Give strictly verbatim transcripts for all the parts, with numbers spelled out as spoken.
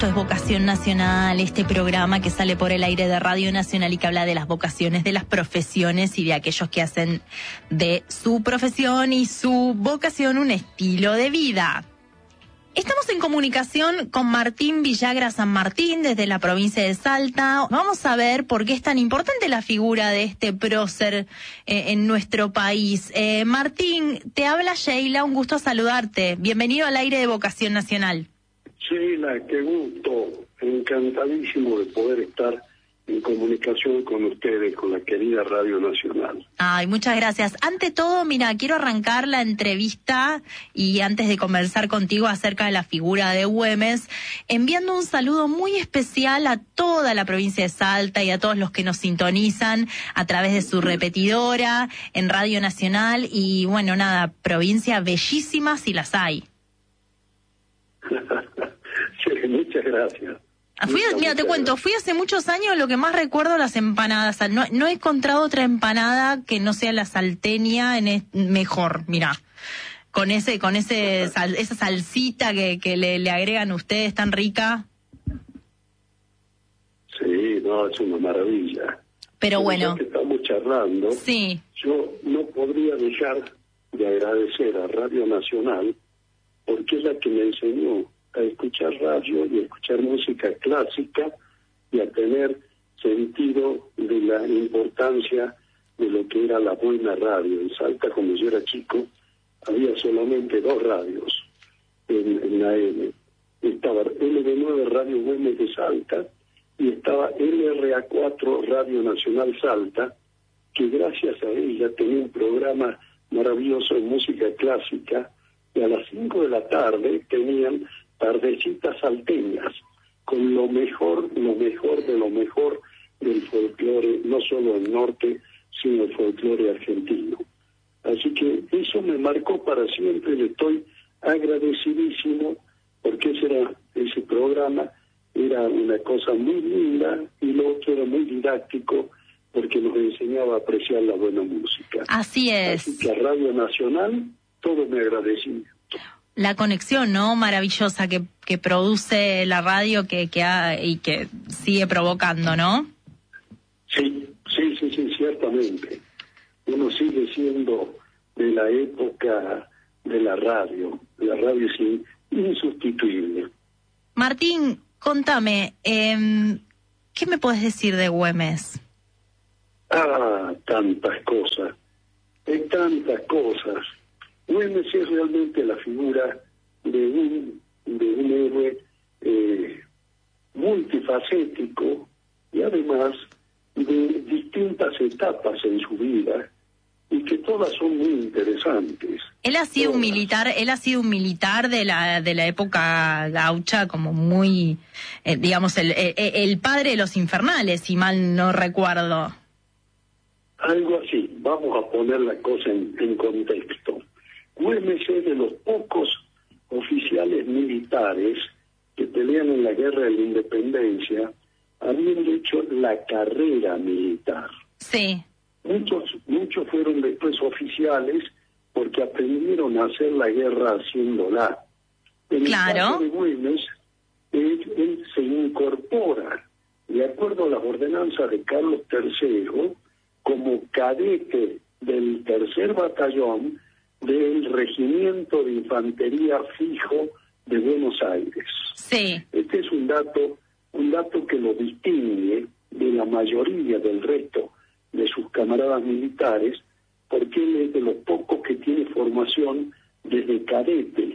Esto es Vocación Nacional, este programa que sale por el aire de Radio Nacional y que habla de las vocaciones, de las profesiones y de aquellos que hacen de su profesión y su vocación un estilo de vida. Estamos en comunicación con Martín Villagra San Martín desde la provincia de Salta. Vamos a ver por qué es tan importante la figura de este prócer eh, en nuestro país. Eh, Martín, te habla Sheila, un gusto saludarte. Bienvenido al aire de Vocación Nacional. Sheila, qué gusto, encantadísimo de poder estar en comunicación con ustedes, con la querida Radio Nacional. Ay, muchas gracias. Ante todo, mira, quiero arrancar la entrevista y antes de conversar contigo acerca de la figura de Güemes, enviando un saludo muy especial a toda la provincia de Salta y a todos los que nos sintonizan a través de su repetidora en Radio Nacional y, bueno, nada, provincia bellísima si las hay. Sí, muchas gracias. Fui, mira, te cuento, fui hace muchos años, lo que más recuerdo las empanadas. No, no he encontrado otra empanada que no sea la salteña en es, mejor, mira. Con ese, con ese sal, esa salsita que, que le, le agregan ustedes tan rica. Sí, no, es una maravilla. Pero, Pero bueno. Ya que estamos charlando, sí. Yo no podría dejar de agradecer a Radio Nacional porque es la que me enseñó a escuchar radio y a escuchar música clásica y a tener sentido de la importancia de lo que era la buena radio. En Salta, cuando yo era chico, había solamente dos radios en, en la M. Estaba L B nueve Radio Güemes de Salta y estaba L R A cuatro Radio Nacional Salta, que gracias a ella tenía un programa maravilloso de música clásica y a las cinco de la tarde tenían tardecitas salteñas, con lo mejor, lo mejor de lo mejor del folclore, no solo del norte, sino el folclore argentino. Así que eso me marcó para siempre, le estoy agradecidísimo, porque ese, era, ese programa era una cosa muy linda y lo otro era muy didáctico, porque nos enseñaba a apreciar la buena música. Así es. Así que a Radio Nacional, todo mi agradecimiento. La conexión, ¿no? Maravillosa que, que produce la radio que, que ha, y que sigue provocando, ¿no? Sí, sí, sí, sí, ciertamente. Uno sigue siendo de la época de la radio. La radio es insustituible. Martín, contame, eh, ¿qué me puedes decir de Güemes? Ah, tantas cosas. Hay tantas cosas. Güemes es realmente la figura de un, de un héroe eh, multifacético y además de distintas etapas en su vida y que todas son muy interesantes. Él ha sido todas. un militar, él ha sido un militar de la de la época gaucha, como muy, eh, digamos, el, el, el padre de los infernales, si mal no recuerdo. Algo así. Vamos a poner la cosa en, en contexto. Güemes es de los pocos oficiales militares que pelean en la guerra de la independencia, habiendo hecho la carrera militar. Sí. Muchos, muchos fueron después oficiales porque aprendieron a hacer la guerra haciéndola. En claro. el caso de Güemes, él, él se incorpora, de acuerdo a las ordenanzas de Carlos tercero, como cadete del tercer batallón del Regimiento de Infantería Fijo de Buenos Aires. Sí. Este es un dato, un dato que lo distingue de la mayoría del resto de sus camaradas militares, porque él es de los pocos que tiene formación desde cadete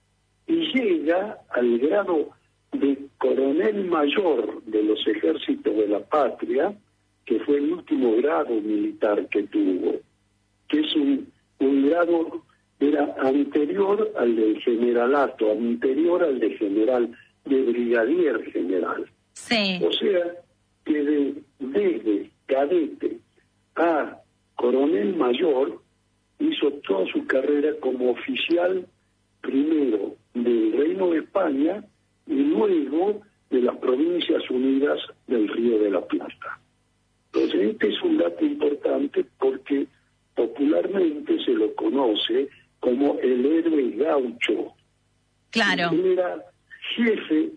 y llega al grado de coronel mayor de los ejércitos de la patria, que fue el último grado militar que tuvo, que es un un grado, era anterior al del generalato, anterior al de general, de brigadier general. Sí. O sea, que de, desde cadete a coronel mayor hizo toda su carrera como oficial, primero del Reino de España y luego de las Provincias Unidas del Río de la Plata. Entonces, este es un dato importante porque popularmente se lo conoce como el héroe gaucho. Claro. Él era jefe de los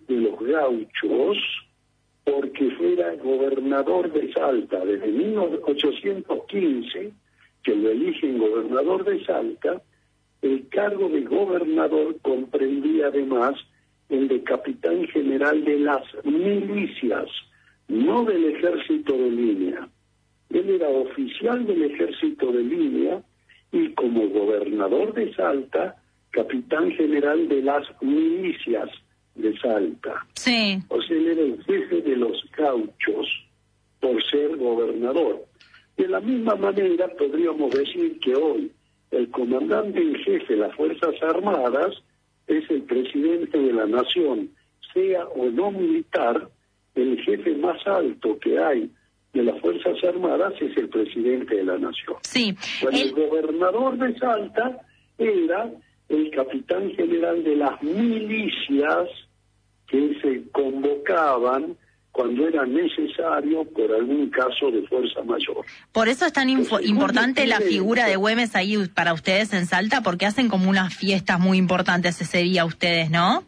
gauchos porque fuera gobernador de Salta. Desde mil ochocientos quince, que lo eligen gobernador de Salta, el cargo de gobernador comprendía además el de capitán general de las milicias, no del ejército de línea. Él era oficial del ejército de línea y como gobernador de Salta, capitán general de las milicias de Salta. Sí. O sea, él era el jefe de los gauchos por ser gobernador. De la misma manera podríamos decir que hoy el comandante en jefe de las Fuerzas Armadas es el presidente de la nación, sea o no militar. El jefe más alto que hay de las Fuerzas Armadas es el presidente de la nación. Sí. Bueno, el... el gobernador de Salta era el capitán general de las milicias que se convocaban cuando era necesario por algún caso de fuerza mayor. Por eso es tan info- importante la figura de Güemes ahí para ustedes en Salta, porque hacen como unas fiestas muy importantes ese día ustedes, ¿no?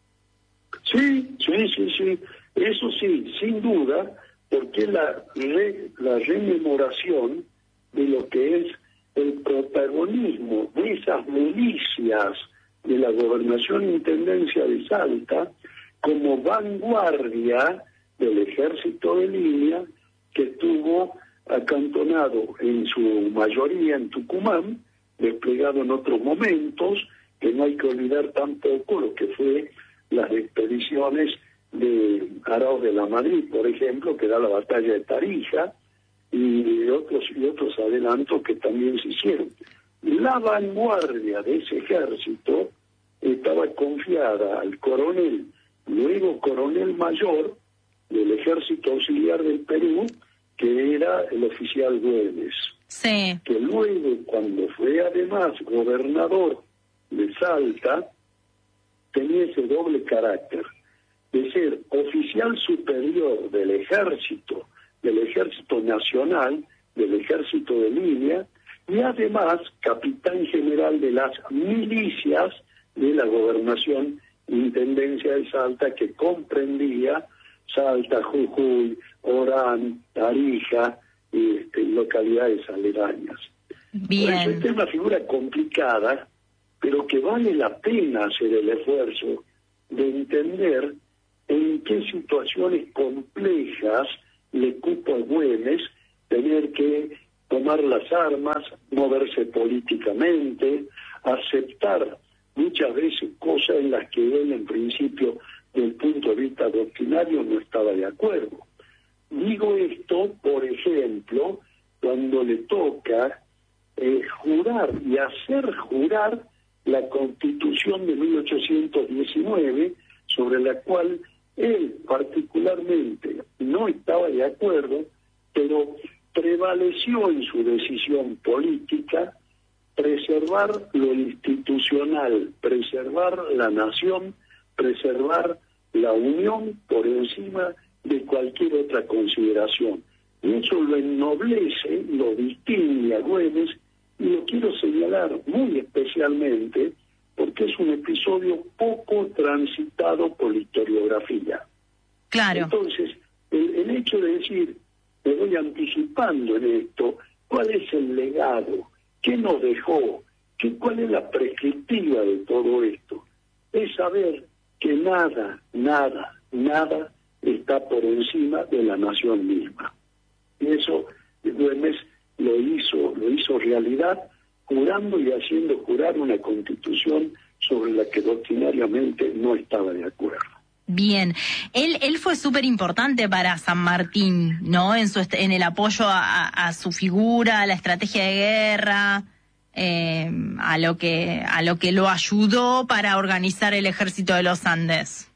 Sí, sí, sí, sí. Eso sí, sin duda, porque la, re, la rememoración de lo que es el protagonismo de esas milicias de la Gobernación e Intendencia de Salta como vanguardia del ejército de línea que estuvo acantonado en su mayoría en Tucumán, desplegado en otros momentos, que no hay que olvidar tampoco lo que fue las expediciones de Arauz de la Madrid, por ejemplo, que da la batalla de Tarija, y otros y otros adelantos que también se hicieron. La vanguardia de ese ejército estaba confiada al coronel, luego coronel mayor del Ejército Auxiliar del Perú, que era el oficial Güemes. Sí. Que luego, cuando fue además gobernador de Salta, tenía ese doble carácter de ser oficial superior del ejército, del ejército nacional, del ejército de línea, y además capitán general de las milicias de la Gobernación e Intendencia de Salta, que comprendía Salta, Jujuy, Orán, Tarija y este, localidades aledañas. Bien. Por eso esta es una figura complicada, pero que vale la pena hacer el esfuerzo de entender en qué situaciones complejas le cupo a Güemes tener que tomar las armas, moverse políticamente, aceptar muchas veces cosas en las que él en principio, desde el punto de vista doctrinario, no estaba de acuerdo. Digo esto, por ejemplo, cuando le toca eh, jurar y hacer jurar la Constitución de mil ochocientos diecinueve, sobre la cual él particularmente no estaba de acuerdo, pero prevaleció en su decisión política preservar lo institucional, preservar la nación, preservar la unión por encima de cualquier otra consideración. Y eso lo ennoblece, lo distingue a Güemes, y lo quiero señalar muy especialmente porque es un episodio poco transitado por la historiografía. Claro. Entonces, el, el hecho de decir, me voy anticipando en esto, ¿cuál es el legado? ¿Qué nos dejó? ¿Qué, ¿Cuál es la prescriptiva de todo esto? Es saber que nada, nada, nada está por encima de la nación misma. Y eso Güemes lo hizo, lo hizo realidad, jurando y haciendo jurar una constitución sobre la que doctrinariamente no estaba de acuerdo. Bien, él él fue súper importante para San Martín, ¿no? En su en el apoyo a, a su figura, a la estrategia de guerra, eh, a lo que a lo que lo ayudó para organizar el ejército de los Andes.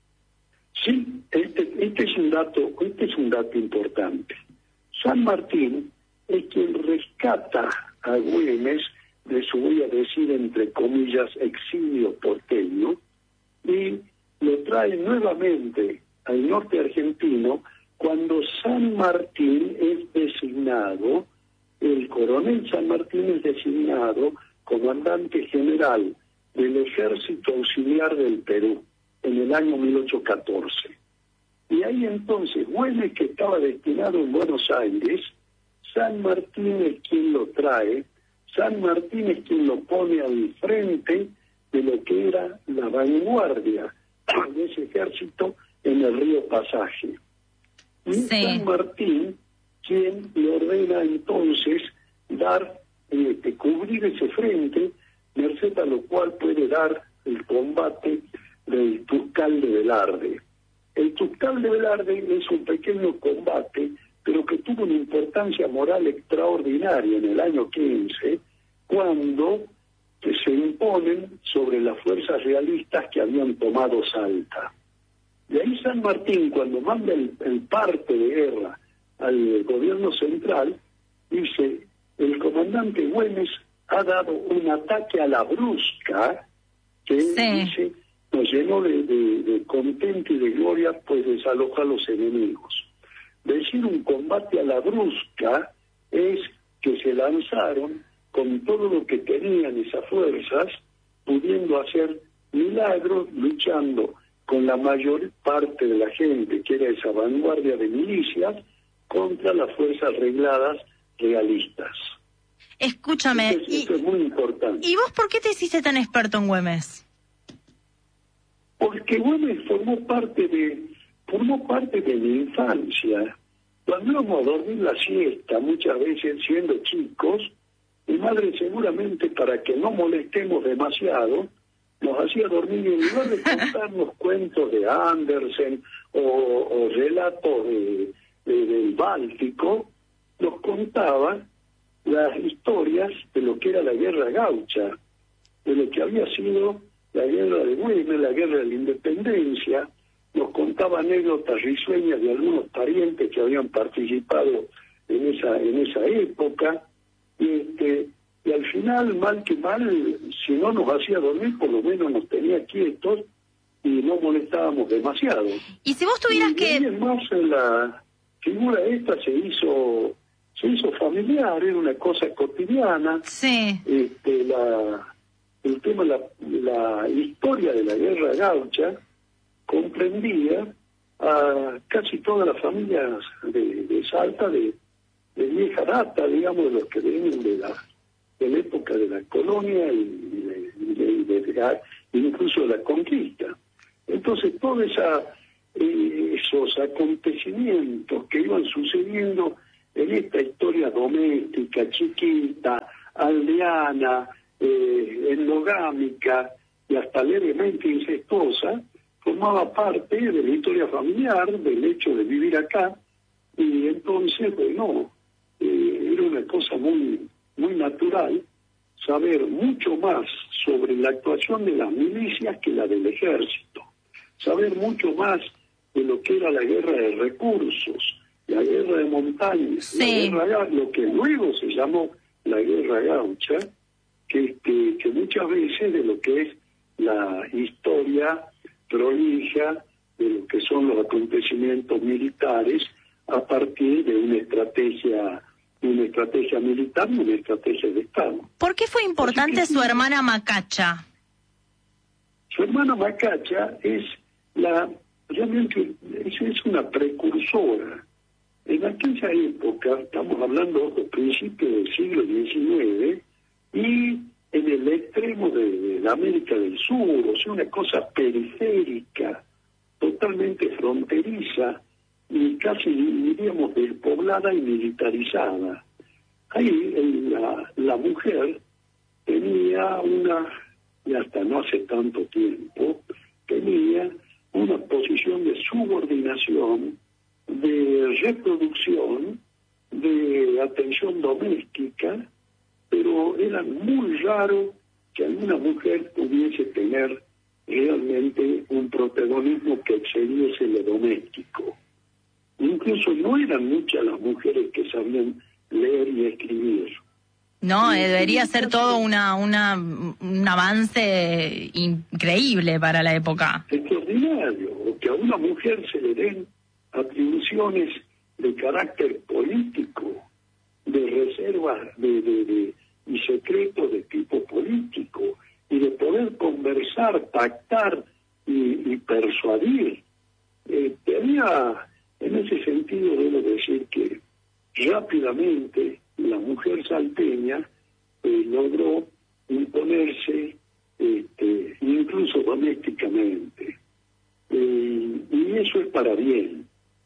Sí, este este es un dato, este es un dato importante. San Martín es quien rescata a Güemes de su, voy a decir entre comillas, exilio porteño, y lo trae nuevamente al norte argentino cuando San Martín es designado, el coronel San Martín es designado comandante general del Ejército Auxiliar del Perú. en el año mil ochocientos catorce. Y ahí entonces, Güemes, que estaba destinado en Buenos Aires, San Martín es quien lo trae, San Martín es quien lo pone al frente de lo que era la vanguardia de ese ejército en el río Pasaje. Y sí. San Martín, quien le ordena entonces dar, este, cubrir ese frente, merced a lo cual puede dar el combate del Tuscal de Velarde. El Tuscal de Velarde es un pequeño combate, pero que tuvo una importancia moral extraordinaria en el año quince, cuando se imponen sobre las fuerzas realistas que habían tomado Salta. Y ahí San Martín, cuando manda el, el parte de guerra al gobierno central, dice, el comandante Güemes ha dado un ataque a la brusca, que sí. dice, nos llenó de, de, de contento y de gloria, pues desaloja a los enemigos. Decir un combate a la brusca es que se lanzaron con todo lo que tenían esas fuerzas, pudiendo hacer milagros, luchando con la mayor parte de la gente, que era esa vanguardia de milicias, contra las fuerzas arregladas realistas. Escúchame, Entonces, y, esto es muy importante. ¿Y vos por qué te hiciste tan experto en Güemes? Porque Güemes formó parte de formó parte de mi infancia. Cuando íbamos a dormir la siesta, muchas veces siendo chicos, mi madre seguramente para que no molestemos demasiado, nos hacía dormir y en lugar de contarnos cuentos de Andersen o, o relatos de, de, del Báltico, nos contaba las historias de lo que era la guerra gaucha, de lo que había sido la guerra de Güemes, la guerra de la independencia. Nos contaba anécdotas risueñas de algunos parientes que habían participado en esa en esa época, y, este, y al final, mal que mal, si no nos hacía dormir, por lo menos nos tenía quietos y no molestábamos demasiado. Y si vos tuvieras y que... Y más la figura esta se hizo se hizo familiar, era una cosa cotidiana. Sí. Este, la, el tema, la, la historia de la guerra gaucha comprendía a casi todas las familias de, de Salta, de, de vieja data, digamos, de los que vienen de la, de la época de la colonia y de, de, de, de, de, incluso de la conquista. Entonces, todos esa, eh, esos acontecimientos que iban sucediendo en esta historia doméstica, chiquita, aldeana, eh, endogámica y hasta levemente incestuosa, formaba parte de la historia familiar, del hecho de vivir acá, y entonces, bueno, eh, era una cosa muy, muy natural saber mucho más sobre la actuación de las milicias que la del ejército, saber mucho más de lo que era la guerra de recursos, la guerra de montañas, sí. la guerra, lo que luego se llamó la guerra gaucha, que, que, que muchas veces de lo que es la historia prolija de lo que son los acontecimientos militares a partir de una estrategia, una estrategia militar y una estrategia de Estado. ¿Por qué fue importante que, su hermana Macacha? Su hermana Macacha es la realmente es, es una precursora. En aquella época, estamos hablando de principios del siglo diecinueve, y en el extremo de, de la América del Sur, o sea, una cosa periférica, totalmente fronteriza, y casi diríamos despoblada y militarizada. Ahí el, la, la mujer tenía una, y hasta no hace tanto tiempo, tenía una posición de subordinación, de reproducción, de atención doméstica, pero era muy raro que alguna mujer pudiese tener realmente un protagonismo que excediese lo doméstico. Incluso no eran muchas las mujeres que sabían leer y escribir. No, y debería ser todo una, una un avance increíble para la época. Extraordinario, que a una mujer se le den atribuciones de carácter político, de reservas de, de, de, y secretos de tipo político, y de poder conversar, pactar y, y persuadir. Eh, tenía, en ese sentido, debo decir que rápidamente la mujer salteña eh, logró imponerse, este, incluso domésticamente. Eh, y eso es para bien.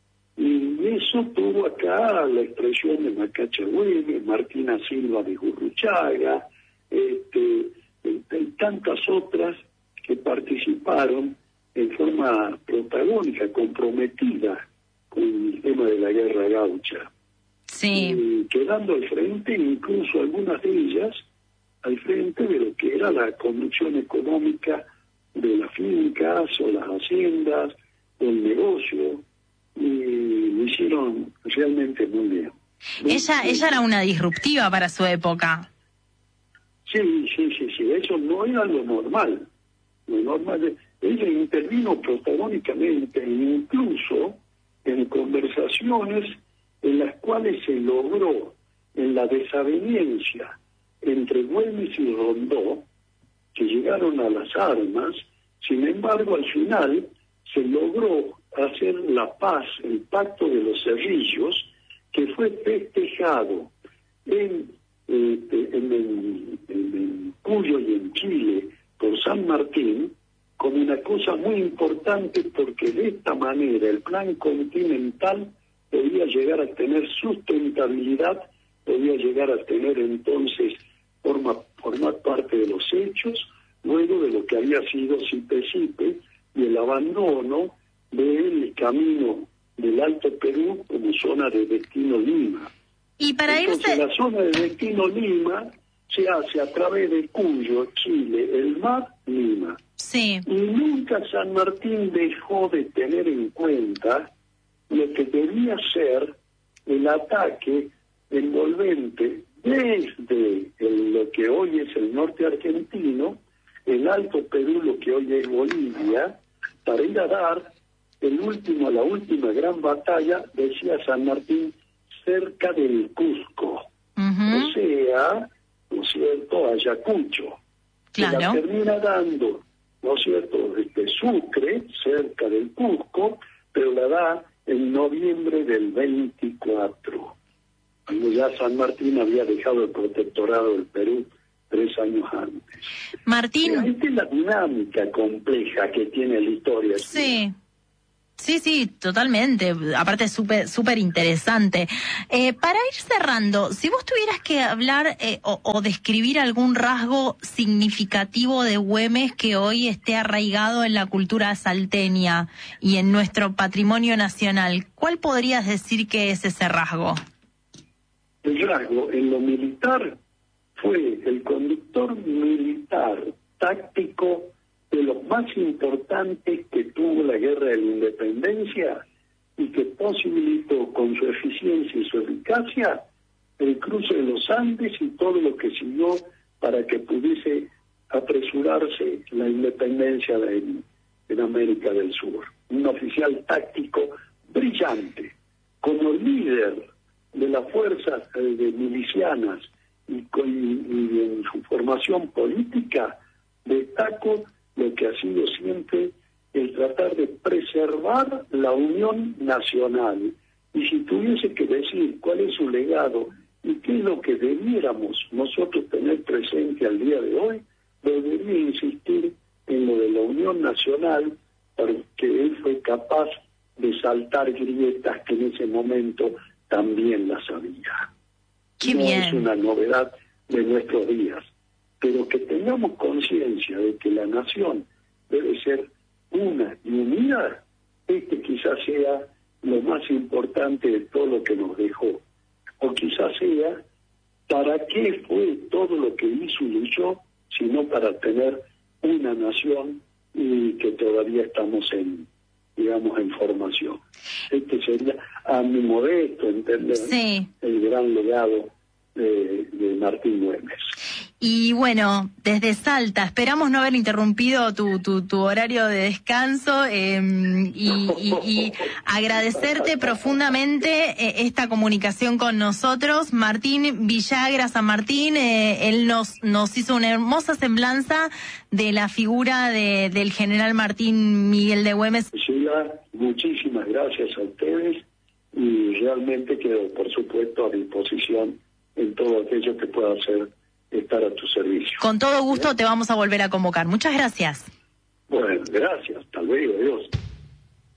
Y eso tuvo acá la expresión de Macacha Güemes, Martina Silva de Gurruchaga, este, y tantas otras que participaron en forma protagónica, comprometida con el tema de la guerra gaucha. Sí. Eh, quedando al frente, incluso algunas de ellas, al frente de lo que era la conducción económica de las fincas o las haciendas, el negocio, y lo hicieron realmente muy bien. Ella, muy, ella era una disruptiva para su época. Sí, sí, sí, sí, eso no era lo normal. Lo normal, ella intervino protagónicamente, incluso en conversaciones en las cuales se logró, en la desaveniencia entre Güemes y Rondó, que llegaron a las armas. Sin embargo, al final se logró hacer la paz, el pacto de los Cerrillos, que fue festejado en, eh, en, en, en Cuyo y en Chile por San Martín como una cosa muy importante, porque de esta manera el plan continental podía llegar a tener sustentabilidad, podía llegar a tener entonces forma, formar parte de los hechos, luego de lo que había sido Sipe-Sipe y el abandono del camino del Alto Perú como zona de destino Lima. Y para Entonces, irse... la zona de destino Lima se hace a través de Cuyo, Chile, el mar, Lima. Sí. Y nunca San Martín dejó de tener en cuenta lo que debía ser el ataque envolvente desde el, lo que hoy es el norte argentino, el Alto Perú, lo que hoy es Bolivia, para ir a dar el último, la última gran batalla, decía San Martín, cerca del Cusco, Uh-huh. o sea, ¿no es cierto?, Ayacucho. Claro. Que la termina dando, ¿no es cierto?, este Sucre, cerca del Cusco, pero la da en noviembre del veinticuatro, cuando ya San Martín había dejado el protectorado del Perú tres años antes. Martín. Esta es la dinámica compleja que tiene la historia. Sí. Sí, sí, totalmente. Aparte, súper súper interesante. Eh, para ir cerrando, si vos tuvieras que hablar eh, o, o describir algún rasgo significativo de Güemes que hoy esté arraigado en la cultura salteña y en nuestro patrimonio nacional, ¿cuál podrías decir que es ese rasgo? El rasgo en lo militar fue el conductor militar táctico de los más importantes que tuvo la Guerra de la Independencia y que posibilitó con su eficiencia y su eficacia el cruce de los Andes y todo lo que siguió para que pudiese apresurarse la independencia de, en América del Sur. Un oficial táctico brillante, como líder de las fuerzas eh, de milicianas y, con, y en su formación política, destaco lo que ha sido siempre el tratar de preservar la unión nacional. Y si tuviese que decir cuál es su legado y qué es lo que debiéramos nosotros tener presente al día de hoy, debería insistir en lo de la unión nacional, porque él fue capaz de saltar grietas que en ese momento también las había. Qué no bien. Es una novedad de nuestros días, pero que tengamos conciencia de que la nación debe ser una y unida, este quizás sea lo más importante de todo lo que nos dejó, o quizás sea para qué fue todo lo que hizo y luchó, sino para tener una nación y que todavía estamos en, digamos, en formación. Este sería, a mi modesto entender, Sí. el gran legado de, de Martín Güemes. Y bueno, desde Salta, esperamos no haber interrumpido tu, tu, tu horario de descanso eh, y, y, y agradecerte profundamente eh, esta comunicación con nosotros. Martín Villagra San Martín, eh, él nos, nos hizo una hermosa semblanza de la figura de, del general Martín Miguel de Güemes. Sheila, muchísimas gracias a ustedes y realmente quedo, por supuesto, a disposición en todo aquello que pueda hacer, estar a tu servicio. Con todo gusto te vamos a volver a convocar. Muchas gracias. Bueno, gracias. Hasta luego. Adiós.